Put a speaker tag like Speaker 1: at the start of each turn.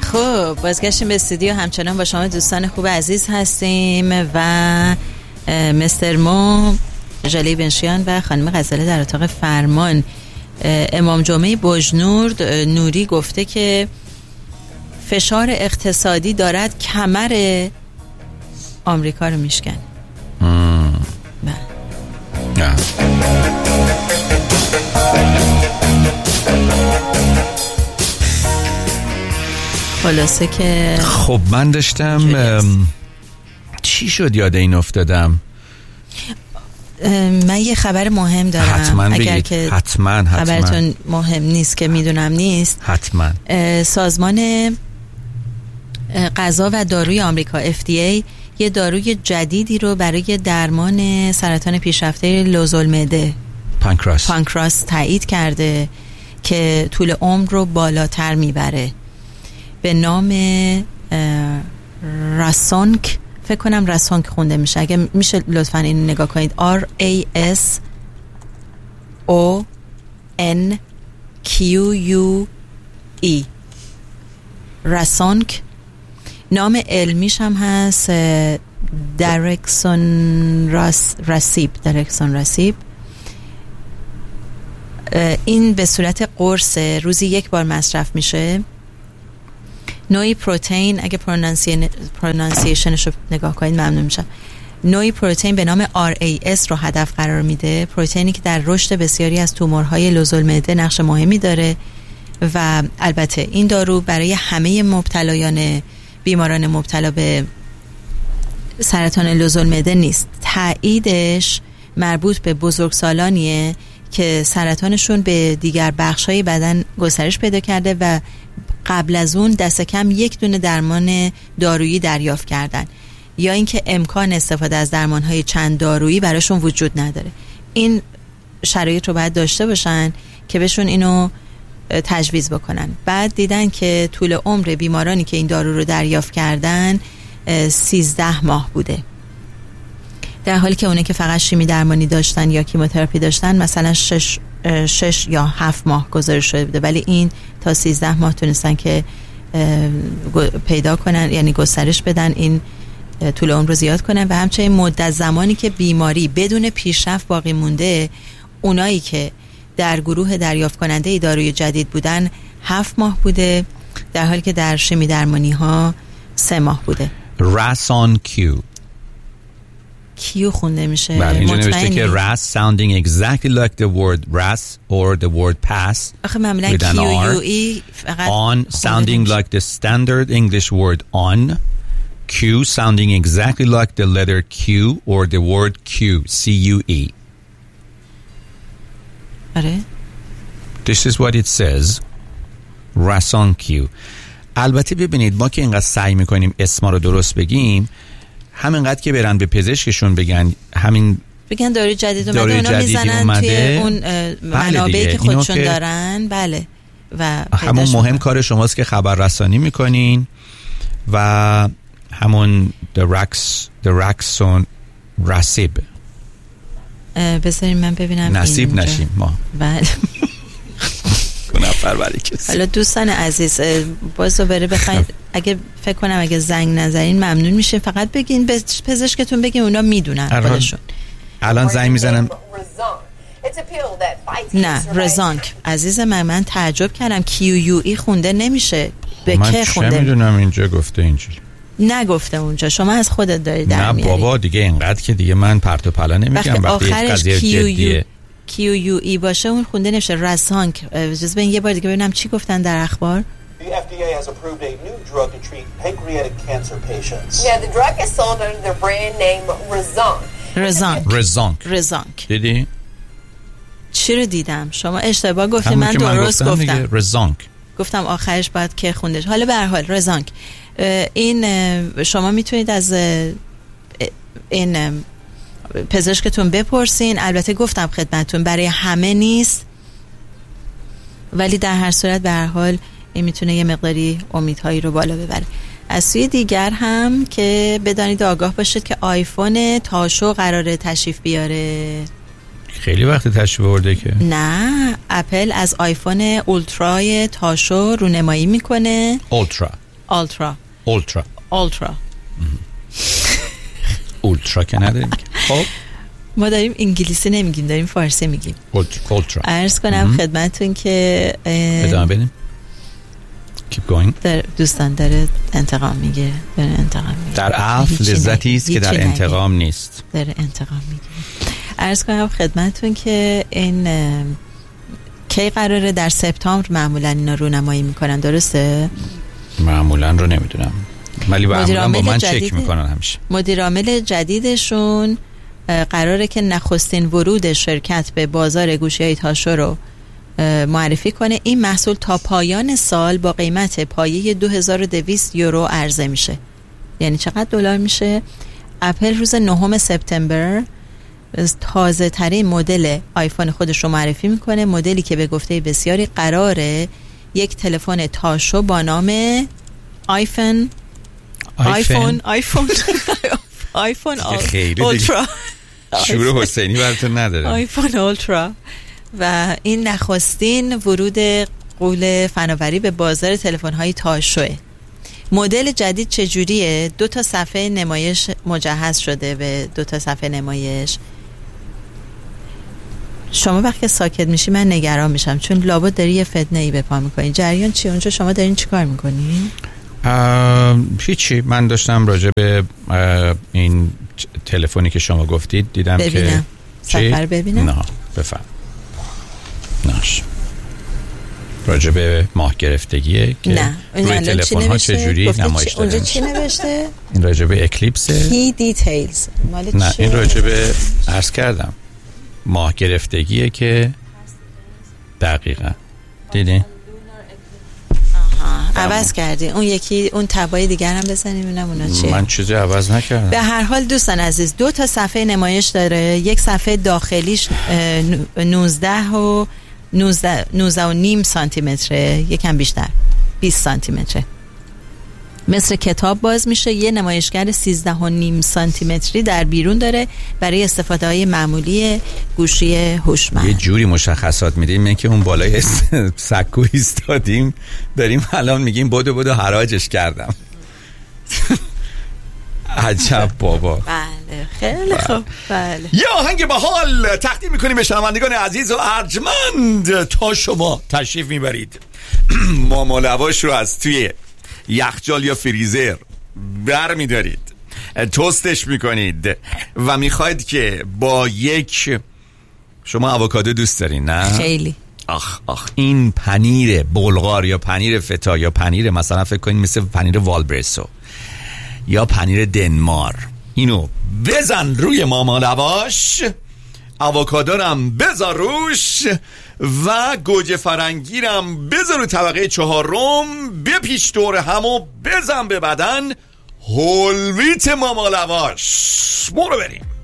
Speaker 1: خب بازگشتیم به استودیو. همچنان با شما دوستان خوب عزیز هستیم و مستر مو، ژاله بنشیان و خانم غزاله در اتاق فرمان. امام جمعه بجنورد نوری گفته که فشار اقتصادی دارد کمر آمریکا رو میشکنه. خلاصه که
Speaker 2: خب من داشتم چی شد یاد این افتادم.
Speaker 1: من یه خبر مهم دارم.
Speaker 2: حتما
Speaker 1: اگر
Speaker 2: بگید.
Speaker 1: که
Speaker 2: حتما
Speaker 1: خبرتون مهم نیست که میدونم نیست.
Speaker 2: حتما.
Speaker 1: سازمان غذا و داروی آمریکا FDA یه داروی جدیدی رو برای درمان سرطان پیشرفته لوزالمعده پانکراس تایید کرده که طول عمر رو بالاتر میبره، به نام راسونک. فکر کنم راسونک خونده میشه، اگه میشه لطفا این نگاه کنید. RASONQUE راسونک. نام علمیش هم هست دارکسون راسیب. این به صورت قرص روزی یک بار مصرف میشه. نوعی پروتئین، اگه پرونانسیشنش رو نگاه کنید ممنون میشم، نوعی پروتئین به نام RAS رو هدف قرار میده. پروتئینی که در رشد بسیاری از تومورهای لوزالمعده نقش مهمی داره و البته این دارو برای همه بیماران مبتلا به سرطان لوزالمعده نیست. تاییدش مربوط به بزرگسالانیه که سرطانشون به دیگر بخش‌های بدن گسترش پیدا کرده و قبل از اون دست کم یک دونه درمان دارویی دریافت کردن، یا اینکه امکان استفاده از درمان‌های چند دارویی براشون وجود نداره. این شرایط رو باید داشته باشن که بهشون اینو تجویز بکنن. بعد دیدن که طول عمر بیمارانی که این دارو رو دریافت کردن 13 ماه بوده، در حالی که اونه که فقط شیمی درمانی داشتن یا کیموتراپی داشتن مثلا 6 یا 7 ماه گذشته شده بوده، ولی این تا 13 ماه تونستن که پیدا کنن، یعنی گسترش بدن، این طول عمر رو زیاد کنن. و همچنین مدت زمانی که بیماری بدون پیشرفت باقی مونده، اونایی که در گروه دریافت کننده داروی جدید بودن 7 ماه بوده، در حالی که در شیمی درمانی ها 3 ماه بوده.
Speaker 2: راسونکیو
Speaker 1: کیو خونده میشه؟
Speaker 2: بله، اینجا نوشته که RAS sounding exactly like the word RAS or the word pass
Speaker 1: آخه معمولا QUE فقط
Speaker 2: on sounding like the standard English word on, Q sounding exactly like the letter Q or the word CUE.
Speaker 1: آره.
Speaker 2: This is what it says. راسونکیو. البته ببینید ما که اینقدر سعی میکنیم اسما رو درست بگیم، همینقدر که برن به پزشکشون بگن
Speaker 1: داروی جدید اومده، اونا میزنن توی اون منابعی که خودشون دارن. بله. و
Speaker 2: همون مهم کار شماست که خبر رسانی میکنین و همون درکسون راسیب.
Speaker 1: بذارین من ببینم
Speaker 2: نصیب نشیم ما.
Speaker 1: بله.
Speaker 2: نفر برای کسی.
Speaker 1: حالا دوستان عزیز باز دوباره بخواید اگه فکر کنم اگه زنگ نزنین ممنون میشه، فقط بگین به پزشکتون بگین، اونا میدونن خودشون.
Speaker 2: الان زنگ میزنم.
Speaker 1: نه رزانک عزیز من تعجب کردم QUE خونده نمیشه. به که خونده؟
Speaker 2: من چه میدونم اینجا گفته اینجوری.
Speaker 1: نگفته اونجا، شما از خودت داری در میاری.
Speaker 2: نه بابا دیگه اینقدر که دیگه من پرت و پلا نمیگم وقتی قضیه جدیه.
Speaker 1: QUE باشه اون خونده نمیشه. راسونک. اجازه بدین یه بار دیگه ببینم چی گفتن در اخبار.
Speaker 3: The FDA has approved a new drug to treat pancreatic cancer patients.
Speaker 4: Yeah, the drug is sold under the brand name
Speaker 1: رزانک.
Speaker 2: دیدی؟
Speaker 1: چی رو دیدم؟ شما اشتباه گفتی، من درست گفتم.
Speaker 2: رزانک.
Speaker 1: گفتم آخرش باید که خوندش. حالا به هر حال رزانک. این شما میتونید از این پزشکتون بپرسین. البته گفتم خدمتتون برای همه نیست، ولی در هر صورت به هر حال این میتونه یه مقداری امیدهایی رو بالا ببره. از سوی دیگر هم که بدانید آگاه باشید که آیفون تاشو قراره تشریف بیاره.
Speaker 2: خیلی وقت تشریف برده که
Speaker 1: نه، اپل از آیفون اولترای تاشو رونمایی میکنه. آلترا
Speaker 2: اولترا که نداریم. خب
Speaker 1: ما داریم انگلیسی نمیگیم، داریم فارسی میگیم.
Speaker 2: اولترا.
Speaker 1: عرض کنم خدمتتون که
Speaker 2: ادامه بدیم. Keep going.
Speaker 1: دوستان داره انتقام میگیره.
Speaker 2: در عفو لذتی است که در انتقام نیست.
Speaker 1: داره انتقام میگیره. عرض کنم خدمتتون که این کی قراره؟ در سپتامبر معمولا اینا رونمایی میکنن، درسته؟
Speaker 2: معمولا رو نمیدونم، ولی معمولا با من چک میکنن همیشه.
Speaker 1: مدیر عامل جدیدشون قراره که نخستین ورود شرکت به بازار گوشی‌های تاشو رو معرفی کنه. این محصول تا پایان سال با قیمت پایه 2200 یورو عرضه میشه. یعنی چقدر دلار میشه؟ اپل روز 9 سپتامبر تازه ترین مدل آیفون خودش رو معرفی میکنه، مدلی که به گفته بسیاری قراره یک تلفن تاشو با نام آیفون اولترا
Speaker 2: شور حسینی براتون نداره.
Speaker 1: آیفون اولترا و این نخستین ورود غول فناوری به بازار تلفن‌های تاشوه. مدل جدید چجوریه؟ 2 تا صفحه نمایش مجهز شده به 2 تا صفحه نمایش. شما وقتی ساکت میشی من نگران میشم، چون لابد داری یه فتنه‌ای به پا میکنی. جریان چی اونجا؟ شما دارین چی کار میکنی؟
Speaker 2: هیچی، من داشتم راجع به این تلفنی که شما گفتید دیدم
Speaker 1: ببینم.
Speaker 2: که
Speaker 1: سفر ببینم.
Speaker 2: نه بفهم ناش راجع به ماه گرفتگیه که
Speaker 1: نه.
Speaker 2: روی تلفن ها چجوری نمایش داده.
Speaker 1: اونجا چی نوشته؟
Speaker 2: این راجع به اکلیپسه.
Speaker 1: کی دیتیلز
Speaker 2: نه این راجع به عرض کردم ماه گرفتگیه که دقیقاً دیدین
Speaker 1: عوض کردی. اون یکی اون تبای دیگر هم بزنیم ببینم اونا چیه.
Speaker 2: من چیزی عوض نکردم.
Speaker 1: به هر حال دوستان عزیز 2 تا صفحه نمایش داره. یک صفحه داخلیش 19.5 سانتی متره، یکم بیشتر 20 سانتی متره، مثل کتاب باز میشه. یه نمایشگر 13.5 سانتی متری در بیرون داره برای استفاده های معمولی گوشی هوشمند.
Speaker 2: یه جوری مشخصات میدیم من که اون بالای سکو ایستادیم داریم الان میگیم بدو حراجش کردم. عجب بابا.
Speaker 1: بله خیلی خوب. بله
Speaker 2: یه آهنگ باحال تقدیم میکنیم به شنوندگان عزیز و ارجمند. تا شما تشریف میبرید ماما لواش رو از توی یخچال یا فریزر بر میدارید، توستش میکنید و میخواید که با یک، شما آووکادو دوست دارین نه؟
Speaker 1: خیلی.
Speaker 2: آخ این پنیر بلغار یا پنیر فتا یا پنیر مثلا فکر کنید مثل پنیر والبرسو یا پنیر دنمار، اینو بزن روی ماما لواش، آووکادورم بذار روش و گوجه فرنگیرم بذار رو طبقه 4، بپیچ دور همو بزن به بدن. هولویت ماما لواش. برو بریم.